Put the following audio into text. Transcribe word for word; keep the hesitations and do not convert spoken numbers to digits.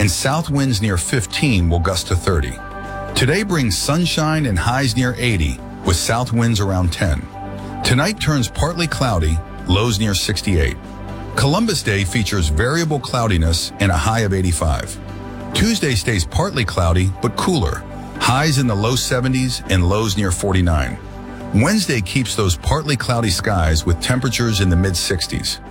and south winds near fifteen will gust to thirty. Today brings sunshine and highs near eighty, with south winds around ten. Tonight turns partly cloudy, lows near sixty-eight. Columbus Day features variable cloudiness and a high of eighty-five. Tuesday stays partly cloudy, but cooler, highs in the low seventies and lows near forty-nine. Wednesday keeps those partly cloudy skies with temperatures in the mid sixties.